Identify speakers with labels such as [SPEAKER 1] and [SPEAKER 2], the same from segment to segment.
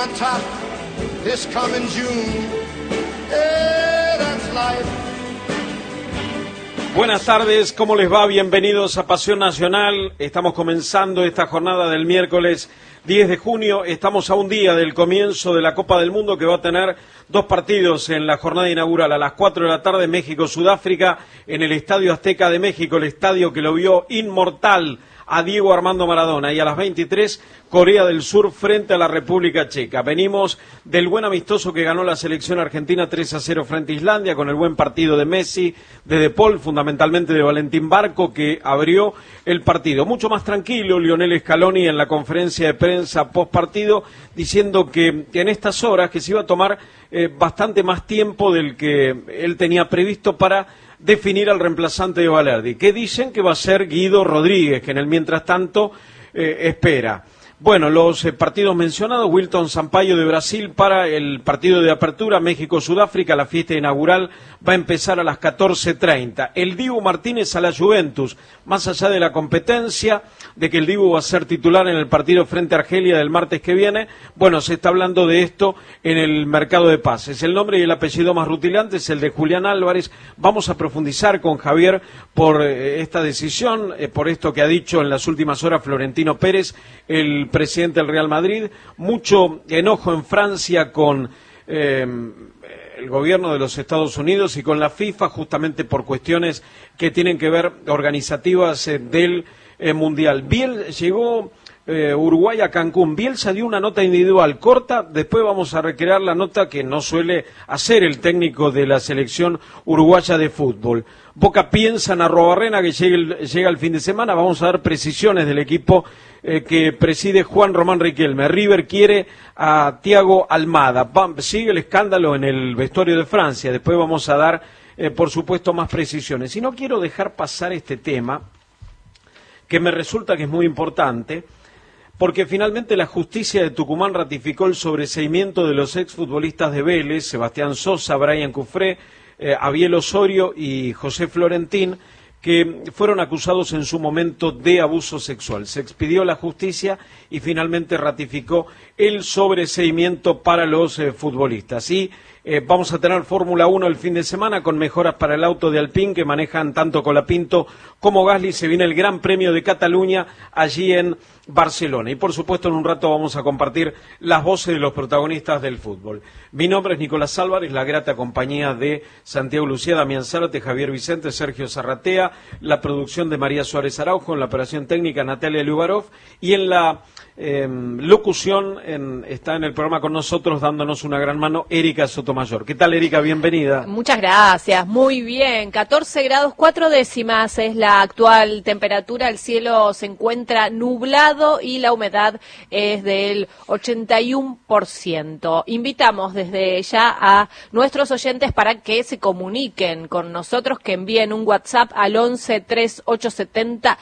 [SPEAKER 1] my top this coming June. Yeah, that's life.
[SPEAKER 2] Buenas tardes, ¿cómo les va? Bienvenidos a Pasión Nacional. Estamos comenzando esta jornada del miércoles 10 de junio. Estamos a un día del comienzo de la Copa del Mundo, que va a tener dos partidos en la jornada inaugural. A las 4 de la tarde, México-Sudáfrica, en el Estadio Azteca de México, el estadio que lo vio inmortal a Diego Armando Maradona, y a las 23, Corea del Sur frente a la República Checa. Venimos del buen amistoso que ganó la selección argentina 3-0 frente a Islandia, con el buen partido de Messi, de De Paul, fundamentalmente de Valentín Barco, que abrió el partido. Mucho más tranquilo Lionel Scaloni en la conferencia de prensa post partido, diciendo que en estas horas que se iba a tomar bastante más tiempo del que él tenía previsto para definir al reemplazante de Balerdi, que dicen que va a ser Guido Rodríguez, que en el mientras tanto espera. Bueno, los partidos mencionados: Wilton Sampaio de Brasil para el partido de apertura, México-Sudáfrica. La fiesta inaugural va a empezar a las 14:30. El Dibu Martínez a la Juventus, más allá de la competencia, de que el Dibu va a ser titular en el partido frente a Argelia del martes que viene. Bueno, se está hablando de esto en el mercado de pases. El nombre y el apellido más rutilante es el de Julián Álvarez. Vamos a profundizar con Javier por esta decisión, por esto que ha dicho en las últimas horas Florentino Pérez, el presidente del Real Madrid. Mucho enojo en Francia con el gobierno de los Estados Unidos y con la FIFA, justamente por cuestiones que tienen que ver organizativas del Mundial. Llegó Uruguay a Cancún. Bielsa dio una nota individual corta, después vamos a recrear la nota que no suele hacer el técnico de la selección uruguaya de fútbol. Boca piensa en Arrobarrena, que llega el fin de semana. Vamos a dar precisiones del equipo que preside Juan Román Riquelme. River quiere a Thiago Almada. Sigue el escándalo en el vestuario de Francia. Después vamos a dar, por supuesto, más precisiones. Y no quiero dejar pasar este tema, que me resulta que es muy importante, porque finalmente la justicia de Tucumán ratificó el sobreseimiento de los exfutbolistas de Vélez, Sebastián Sosa, Brian Cufré, Abiel Osorio y José Florentín, que fueron acusados en su momento de abuso sexual. Se expidió la justicia y finalmente ratificó el sobreseimiento para los futbolistas. Y vamos a tener Fórmula 1 el fin de semana, con mejoras para el auto de Alpine que manejan tanto Colapinto como Gasly. Se viene el Gran Premio de Cataluña allí en Barcelona. Y por supuesto en un rato vamos a compartir las voces de los protagonistas del fútbol. Mi nombre es Nicolás Álvarez, la grata compañía de Santiago Lucía, Damián Zárate, Javier Vicente, Sergio Zarratea, la producción de María Suárez Araujo, en la operación técnica Natalia Lubarov, y en la locución está en el programa con nosotros, dándonos una gran mano, Erika Sotomayor. ¿Qué tal, Erika? Bienvenida.
[SPEAKER 3] Muchas gracias, muy bien. 14 grados 4 décimas es la actual temperatura. El cielo se encuentra nublado y la humedad es del 81%. Invitamos desde ya a nuestros oyentes para que se comuniquen con nosotros, que envíen un WhatsApp al 11 3870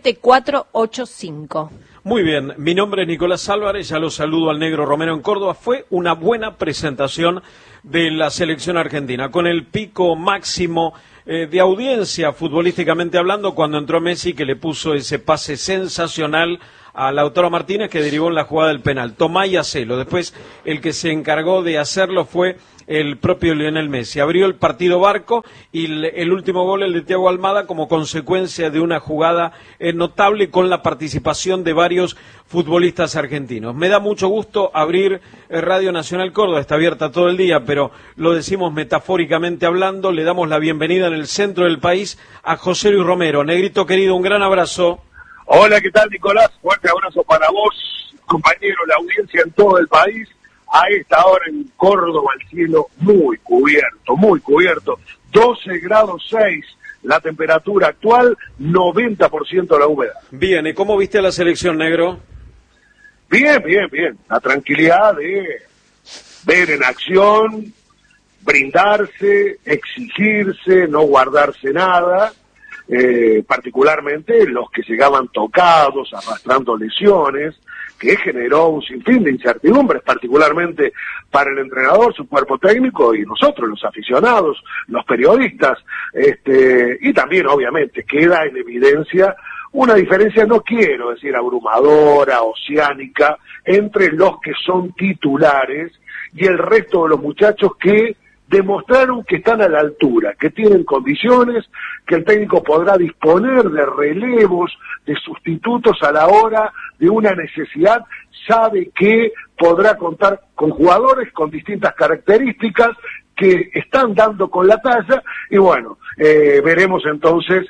[SPEAKER 3] 7485.
[SPEAKER 2] Muy bien, mi nombre es Nicolás Álvarez, ya lo saludo al Negro Romero en Córdoba. Fue una buena presentación de la selección argentina, con el pico máximo de audiencia futbolísticamente hablando, cuando entró Messi, que le puso ese pase sensacional a Lautaro Martínez, que derivó en la jugada del penal. Tomá y hacelo. Después el que se encargó de hacerlo fue el propio Lionel Messi. Abrió el partido Barco, y el último gol, el de Thiago Almada, como consecuencia de una jugada notable, con la participación de varios futbolistas argentinos. Me da mucho gusto abrir Radio Nacional Córdoba. Está abierta todo el día, pero lo decimos metafóricamente hablando. Le damos la bienvenida en el centro del país a José Luis Romero. Negrito querido, un gran abrazo.
[SPEAKER 4] Hola, ¿qué tal, Nicolás? Fuerte abrazo para vos, compañero, la audiencia en todo el país. A esta hora en Córdoba el cielo muy cubierto, 12 grados 6 la temperatura actual, 90% la humedad.
[SPEAKER 2] Bien, ¿y cómo viste a la selección, Negro?
[SPEAKER 4] Bien, la tranquilidad de ver en acción, brindarse, exigirse, no guardarse nada, particularmente los que llegaban tocados, arrastrando lesiones, que generó un sinfín de incertidumbres, particularmente para el entrenador, su cuerpo técnico y nosotros, los aficionados, los periodistas, y también obviamente queda en evidencia una diferencia, no quiero decir abrumadora, oceánica, entre los que son titulares y el resto de los muchachos que demostraron que están a la altura, que tienen condiciones, que el técnico podrá disponer de relevos, de sustitutos a la hora de una necesidad, sabe que podrá contar con jugadores con distintas características que están dando con la talla, y bueno, veremos entonces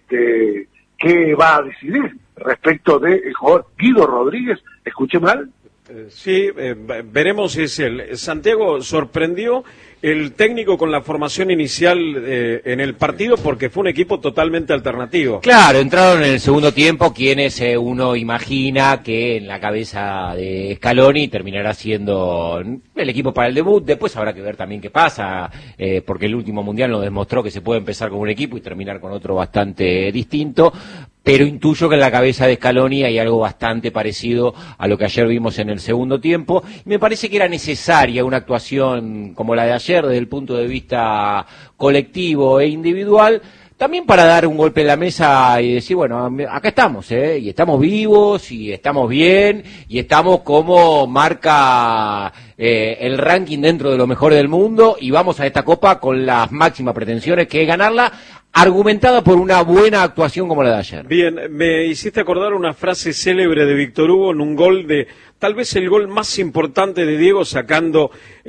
[SPEAKER 4] qué va a decidir respecto del jugador Guido Rodríguez. ¿Escuché mal?
[SPEAKER 2] Sí, veremos si es él. Santiago, sorprendió el técnico con la formación inicial en el partido porque fue un equipo totalmente alternativo.
[SPEAKER 5] Claro, entraron en el segundo tiempo quienes uno imagina que en la cabeza de Scaloni terminará siendo el equipo para el debut. Después habrá que ver también qué pasa, porque el último mundial nos demostró que se puede empezar con un equipo y terminar con otro bastante distinto. Pero intuyo que en la cabeza de Scaloni hay algo bastante parecido a lo que ayer vimos en el segundo tiempo. Y me parece que era necesaria una actuación como la de ayer desde el punto de vista colectivo e individual, también para dar un golpe en la mesa y decir, bueno, acá estamos, y estamos vivos, y estamos bien, y estamos como marca el ranking dentro de lo mejor del mundo, y vamos a esta Copa con las máximas pretensiones, que es ganarla, argumentada por una buena actuación como la de ayer.
[SPEAKER 2] Bien, me hiciste acordar una frase célebre de Víctor Hugo en un gol tal vez el gol más importante de Diego, sacando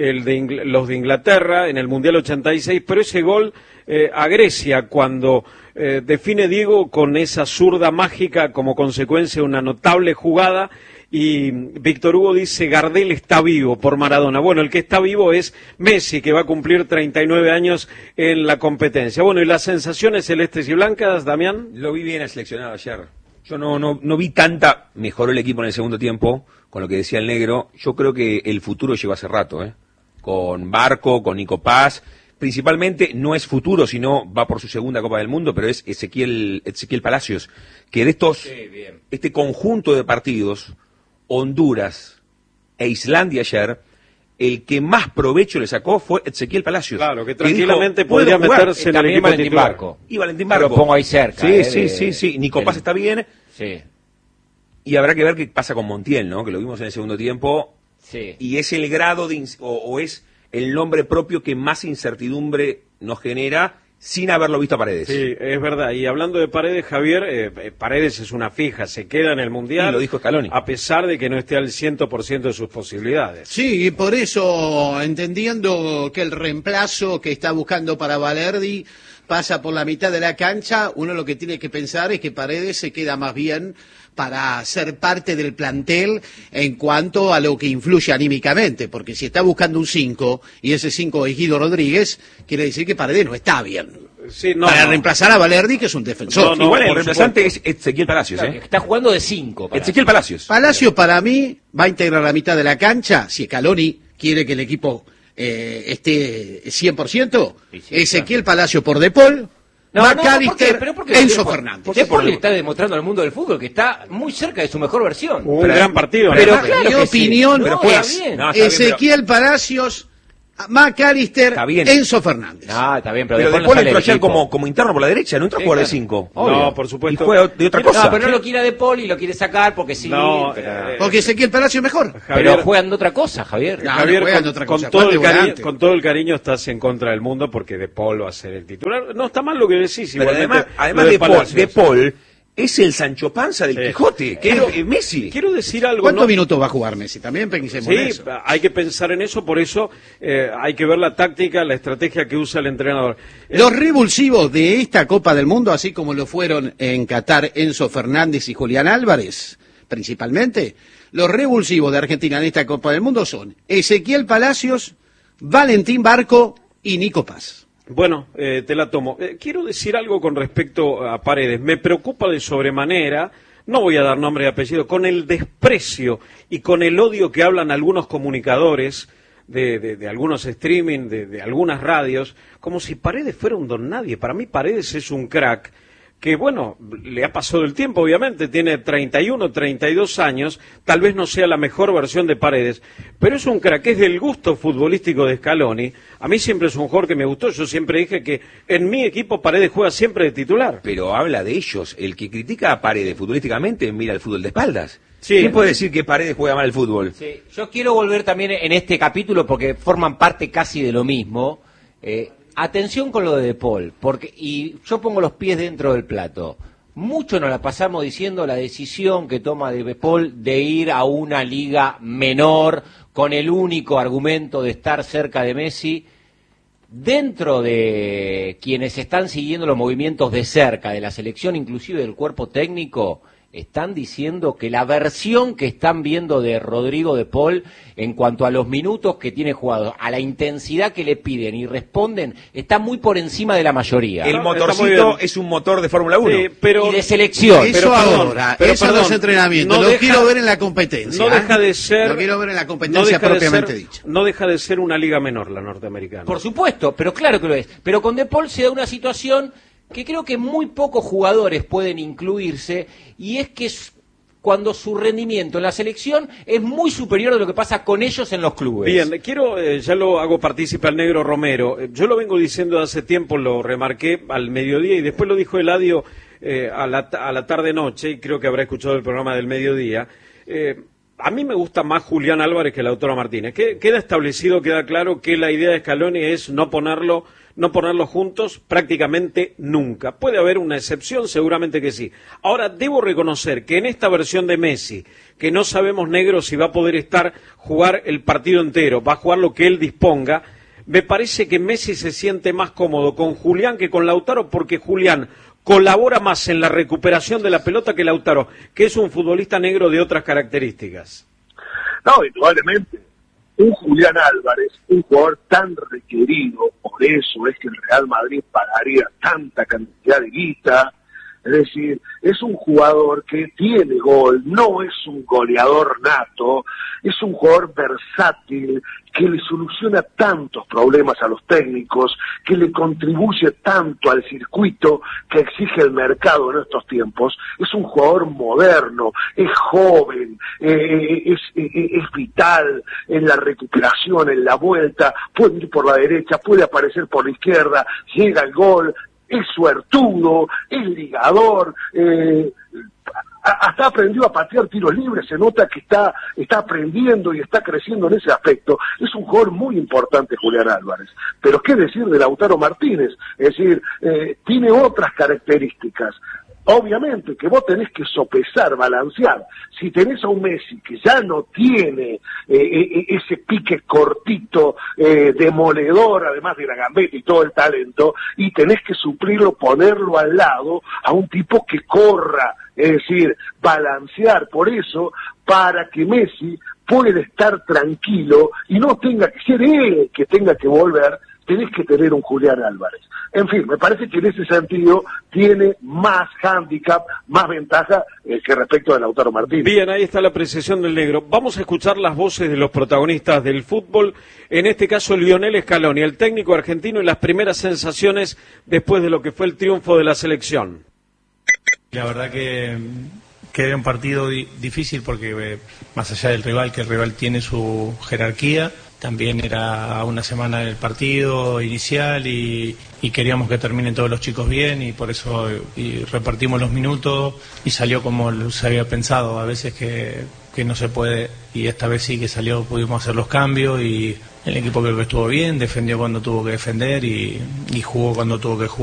[SPEAKER 2] los de Inglaterra en el Mundial 86, pero ese gol a Grecia, cuando define Diego con esa zurda mágica como consecuencia de una notable jugada. Y Víctor Hugo dice, Gardel está vivo por Maradona. Bueno, el que está vivo es Messi, que va a cumplir 39 años en la competencia. Bueno, ¿y las sensaciones celestes y blancas, Damián?
[SPEAKER 6] Lo vi bien al seleccionado ayer. Yo no vi tanta, mejoró el equipo en el segundo tiempo, con lo que decía el negro. Yo creo que el futuro llegó hace rato, con Barco, con Nico Paz. Principalmente no es futuro, sino va por su segunda Copa del Mundo, pero es Ezequiel Palacios, que de este conjunto de partidos, Honduras e Islandia ayer, el que más provecho le sacó fue Ezequiel Palacios.
[SPEAKER 2] Claro, que tranquilamente podría meterse en el equipo titular.
[SPEAKER 5] Y Valentín Barco. Lo pongo ahí cerca.
[SPEAKER 6] Sí. Nico Paz está bien.
[SPEAKER 5] Sí.
[SPEAKER 6] Y habrá que ver qué pasa con Montiel, ¿no? Que lo vimos en el segundo tiempo.
[SPEAKER 5] Sí.
[SPEAKER 6] Y es el grado o es el nombre propio que más incertidumbre nos genera sin haberlo visto a Paredes.
[SPEAKER 2] Sí, es verdad. Y hablando de Paredes, Javier, Paredes es una fija, se queda en el Mundial.
[SPEAKER 6] Y lo dijo Scaloni.
[SPEAKER 2] A pesar de que no esté al 100% de sus posibilidades.
[SPEAKER 7] Sí, y por eso, entendiendo que el reemplazo que está buscando para Valerdi pasa por la mitad de la cancha, uno lo que tiene que pensar es que Paredes se queda más bien para ser parte del plantel en cuanto a lo que influye anímicamente, porque si está buscando un 5 y ese 5 es Guido Rodríguez, quiere decir que Paredes no está bien.
[SPEAKER 2] Sí,
[SPEAKER 7] para reemplazar a Valerdi, que es un defensor.
[SPEAKER 6] Igual el reemplazante es Ezequiel Palacios.
[SPEAKER 5] Claro, está jugando de 5.
[SPEAKER 6] Ezequiel Palacios.
[SPEAKER 7] Palacios para mí va a integrar la mitad de la cancha, si Scaloni quiere que el equipo esté 100%, Ezequiel Palacios por De Paul, McAllister, Enzo Fernández.
[SPEAKER 5] De Paul le está demostrando al mundo del fútbol que está muy cerca de su mejor versión.
[SPEAKER 2] Un gran partido.
[SPEAKER 7] Pero mi opinión es Ezequiel Palacios, McAllister, Enzo Fernández.
[SPEAKER 5] Está bien, pero
[SPEAKER 6] De Paul entró ayer como interno por la derecha, no entró a jugar de 5.
[SPEAKER 2] No, por supuesto.
[SPEAKER 6] Y fue de otra cosa.
[SPEAKER 5] No, pero no lo quiere De Paul y lo quiere sacar porque sí.
[SPEAKER 2] No,
[SPEAKER 7] porque Ezequiel Palacios mejor.
[SPEAKER 2] Javier,
[SPEAKER 5] pero juegan de otra cosa, Javier.
[SPEAKER 2] Javier, con todo el cariño estás en contra del mundo porque De Paul va a ser el titular. No está mal lo que decís.
[SPEAKER 6] Pero además de Paul es el Sancho Panza del Quijote, que es Messi.
[SPEAKER 2] Quiero decir algo.
[SPEAKER 7] ¿Cuántos minutos va a jugar Messi? También pensemos en eso.
[SPEAKER 2] Sí, hay que pensar en eso, por eso hay que ver la táctica, la estrategia que usa el entrenador.
[SPEAKER 7] Los revulsivos de esta Copa del Mundo, así como lo fueron en Qatar Enzo Fernández y Julián Álvarez, principalmente, los revulsivos de Argentina en esta Copa del Mundo son Ezequiel Palacios, Valentín Barco y Nico Paz.
[SPEAKER 2] Bueno, te la tomo. Quiero decir algo con respecto a Paredes. Me preocupa de sobremanera, no voy a dar nombre y apellido, con el desprecio y con el odio que hablan algunos comunicadores de algunos streaming, de algunas radios, como si Paredes fuera un don nadie. Para mí Paredes es un crack, que bueno, le ha pasado el tiempo, obviamente, tiene 31, 32 años, tal vez no sea la mejor versión de Paredes, pero es un crack, es del gusto futbolístico de Scaloni. A mí siempre es un jugador que me gustó, yo siempre dije que en mi equipo Paredes juega siempre de titular.
[SPEAKER 6] Pero habla de ellos, el que critica a Paredes futbolísticamente mira el fútbol de espaldas.
[SPEAKER 2] Sí.
[SPEAKER 6] ¿Quién puede decir que Paredes juega mal el fútbol?
[SPEAKER 5] Sí. Yo quiero volver también en este capítulo porque forman parte casi de lo mismo. Atención con lo de Paul, y yo pongo los pies dentro del plato. Mucho nos la pasamos diciendo la decisión que toma de Paul de ir a una liga menor con el único argumento de estar cerca de Messi. Dentro de quienes están siguiendo los movimientos de cerca de la selección, inclusive del cuerpo técnico, están diciendo que la versión que están viendo de Rodrigo de Paul en cuanto a los minutos que tiene jugado, a la intensidad que le piden y responden, está muy por encima de la mayoría.
[SPEAKER 6] El motorcito es un motor de Fórmula 1.
[SPEAKER 2] Sí, pero,
[SPEAKER 5] y de selección.
[SPEAKER 7] Eso ahora, eso los entrenamientos, lo quiero ver en la competencia.
[SPEAKER 2] No deja de ser...
[SPEAKER 7] Lo quiero ver en la competencia propiamente dicha.
[SPEAKER 2] No deja de ser una liga menor la norteamericana.
[SPEAKER 5] Por supuesto, pero claro que lo es. Pero con De Paul se da una situación que creo que muy pocos jugadores pueden incluirse, y es que cuando su rendimiento en la selección es muy superior a lo que pasa con ellos en los clubes.
[SPEAKER 2] Bien, quiero, ya lo hago partícipe al negro Romero, yo lo vengo diciendo hace tiempo, lo remarqué al mediodía y después lo dijo Eladio a la tarde-noche, y creo que habrá escuchado el programa del mediodía. A mí me gusta más Julián Álvarez que Lautaro Martínez. Queda establecido, queda claro que la idea de Scaloni es no ponerlos juntos prácticamente nunca. Puede haber una excepción, seguramente que sí. Ahora, debo reconocer que en esta versión de Messi, que no sabemos, negro, si va a poder jugar el partido entero, va a jugar lo que él disponga, me parece que Messi se siente más cómodo con Julián que con Lautaro, porque Julián colabora más en la recuperación de la pelota que Lautaro, que es un futbolista negro de otras características.
[SPEAKER 4] No, indudablemente. Un Julián Álvarez, un jugador tan requerido, por eso es que el Real Madrid pagaría tanta cantidad de guita. Es decir, es un jugador que tiene gol, no es un goleador nato, es un jugador versátil, que le soluciona tantos problemas a los técnicos, que le contribuye tanto al circuito que exige el mercado en estos tiempos. Es un jugador moderno, es joven, es vital en la recuperación, en la vuelta, puede ir por la derecha, puede aparecer por la izquierda, llega el gol, es suertudo, es ligador, hasta aprendió a patear tiros libres, se nota que está aprendiendo y está creciendo en ese aspecto. Es un jugador muy importante Julián Álvarez, pero qué decir de Lautaro Martínez, es decir, tiene otras características. Obviamente que vos tenés que sopesar, balancear. Si tenés a un Messi que ya no tiene ese pique cortito, demoledor, además de la gambeta y todo el talento, y tenés que suplirlo, ponerlo al lado a un tipo que corra, es decir, balancear por eso, para que Messi pueda estar tranquilo y no tenga que ser él que tenga que volver. Tenés que tener un Julián Álvarez. En fin, me parece que en ese sentido tiene más hándicap, más ventaja que respecto de Lautaro Martínez.
[SPEAKER 2] Bien, ahí está la apreciación del negro. Vamos a escuchar las voces de los protagonistas del fútbol, en este caso Lionel Scaloni, el técnico argentino, y las primeras sensaciones después de lo que fue el triunfo de la selección.
[SPEAKER 8] La verdad que era un partido difícil porque más allá del rival, que el rival tiene su jerarquía, también era una semana del partido inicial y queríamos que terminen todos los chicos bien, y por eso repartimos los minutos y salió como se había pensado. A veces que no se puede, y esta vez sí que salió, pudimos hacer los cambios y el equipo creo que estuvo bien, defendió cuando tuvo que defender y jugó cuando tuvo que jugar.